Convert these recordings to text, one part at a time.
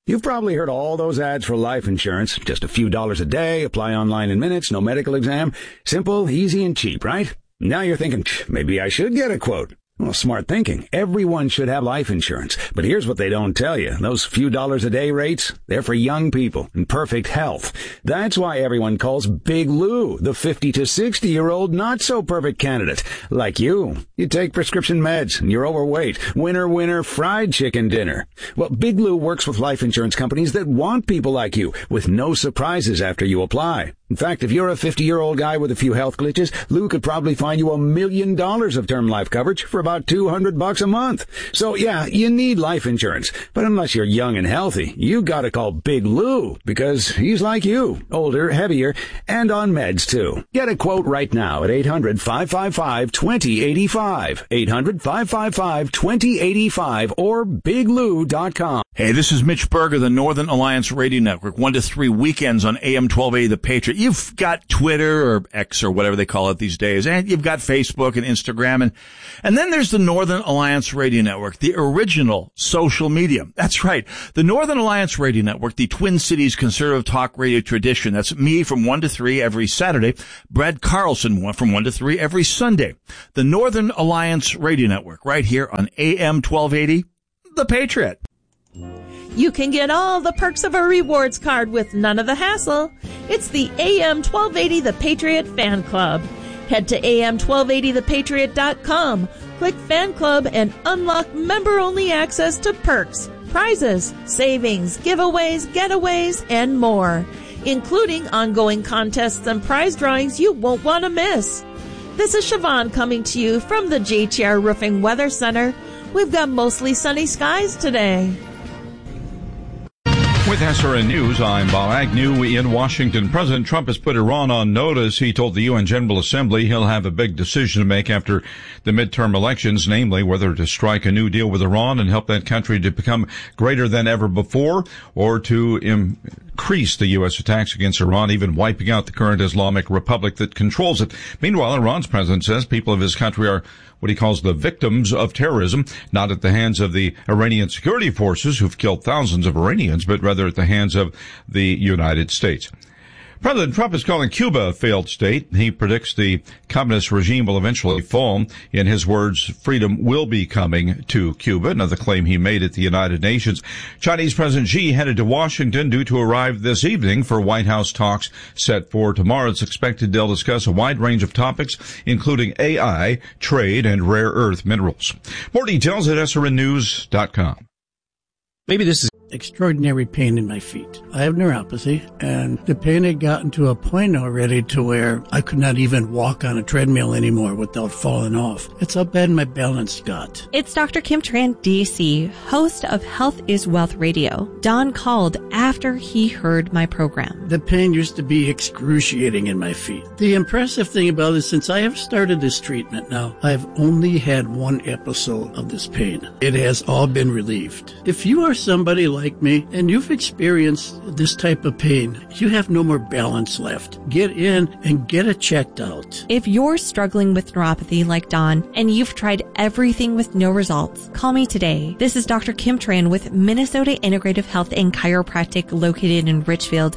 You've probably heard all those ads for life insurance. Just a few dollars a day, apply online in minutes, no medical exam. Simple, easy, and cheap, right? Now you're thinking, maybe I should get a quote. Well, smart thinking. Everyone should have life insurance. But here's what they don't tell you. Those few dollars a day rates, they're for young people in perfect health. That's why everyone calls Big Lou the 50 to 60-year-old not-so-perfect candidate. Like you. You take prescription meds and you're overweight. Winner, winner, fried chicken dinner. Well, Big Lou works with life insurance companies that want people like you with no surprises after you apply. In fact, if you're a 50-year-old guy with a few health glitches, Lou could probably find you $1 million of term life coverage for about $200 a month. So yeah, you need life insurance. But unless you're young and healthy, you gotta call Big Lou because he's like you, older, heavier, and on meds too. Get a quote right now at 800-555-2085. 800-555-2085 or biglou.com. Hey, this is Mitch Berger, the Northern Alliance Radio Network, 1 to 3 weekends on AM 1280 The Patriot. You've got Twitter or X or whatever they call it these days, and you've got Facebook and Instagram, and then there's the Northern Alliance Radio Network, the original social media. That's right, the Northern Alliance Radio Network, the Twin Cities conservative talk radio tradition. That's me from 1 to 3 every Saturday, Brad Carlson from 1 to 3 every Sunday. The Northern Alliance Radio Network, right here on AM 1280 The Patriot. You can get all the perks of a rewards card with none of the hassle. It's the AM 1280 The Patriot Fan Club. Head to am1280thepatriot.com, click Fan Club, and unlock member-only access to perks, prizes, savings, giveaways, getaways, and more, including ongoing contests and prize drawings you won't want to miss. This is Siobhan coming to you from the JTR Roofing Weather Center. We've got mostly sunny skies today. With SRN News, I'm Bob Agnew. In Washington, President Trump has put Iran on notice. He told the UN General Assembly he'll have a big decision to make after the midterm elections, namely whether to strike a new deal with Iran and help that country to become greater than ever before, or to increase the U.S. attacks against Iran, even wiping out the current Islamic Republic that controls it. Meanwhile, Iran's president says people of his country are what he calls the victims of terrorism, not at the hands of the Iranian security forces who've killed thousands of Iranians, but rather at the hands of the United States. President Trump is calling Cuba a failed state. He predicts the communist regime will eventually fall. In his words, freedom will be coming to Cuba, another claim he made at the United Nations. Chinese President Xi headed to Washington due to arrive this evening for White House talks set for tomorrow. It's expected they'll discuss a wide range of topics, including AI, trade, and rare earth minerals. More details at srnnews.com. Maybe this is extraordinary pain in my feet. I have neuropathy, and the pain had gotten to a point already to where I could not even walk on a treadmill anymore without falling off. That's how bad my balance got. It's Dr. Kim Tran, DC, host of Health is Wealth Radio. Don called after he heard my program. The pain used to be excruciating in my feet. The impressive thing about it is since I have started this treatment now, I've only had one episode of this pain. It has all been relieved. If you are somebody like me and you've experienced this type of pain, you have no more balance left. Get in and get it checked out. If you're struggling with neuropathy like Don and you've tried everything with no results, call me today. This is Dr. Kim Tran with Minnesota Integrative Health and Chiropractic located in Richfield,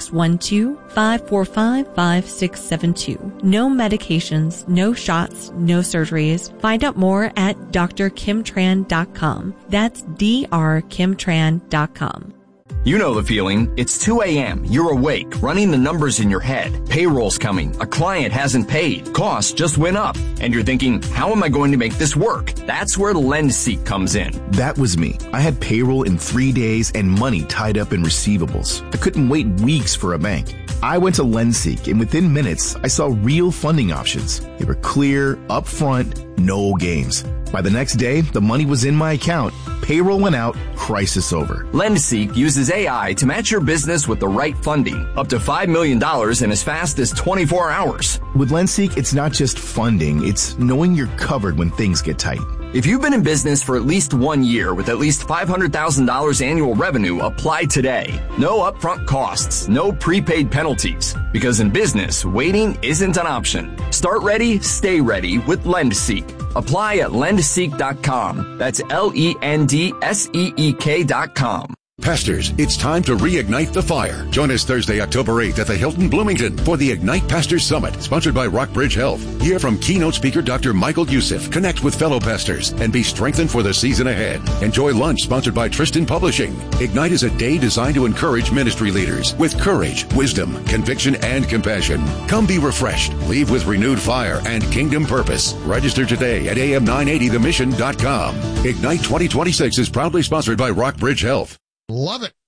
612-545-5672. No medications, no shots, no surgeries. Find out more at drkimtran.com. That's drkimtran.com. You know the feeling. It's 2 a.m. You're awake, running the numbers in your head. Payroll's coming. A client hasn't paid. Costs just went up. And you're thinking, how am I going to make this work? That's where LendSeek comes in. That was me. I had payroll in 3 days and money tied up in receivables. I couldn't wait weeks for a bank. I went to LendSeek, and within minutes, I saw real funding options. They were clear, upfront, no games. By the next day, the money was in my account. Payroll went out, crisis over. LendSeek uses AI to match your business with the right funding, up to $5 million in as fast as 24 hours. With LendSeek, it's not just funding, it's knowing you're covered when things get tight. If you've been in business for at least 1 year with at least $500,000 annual revenue, apply today. No upfront costs, no prepaid penalties. Because in business, waiting isn't an option. Start ready, stay ready with LendSeek. Apply at lendseek.com. That's LENDSEEK.com. Pastors, it's time to reignite the fire. Join us Thursday, October 8th at the Hilton Bloomington for the Ignite Pastors Summit, sponsored by Rockbridge Health. Hear from keynote speaker Dr. Michael Youssef, connect with fellow pastors, and be strengthened for the season ahead. Enjoy lunch sponsored by Tristan Publishing. Ignite is a day designed to encourage ministry leaders with courage, wisdom, conviction, and compassion. Come be refreshed, leave with renewed fire and kingdom purpose. Register today at am980themission.com. Ignite 2026 is proudly sponsored by Rockbridge Health. Love it.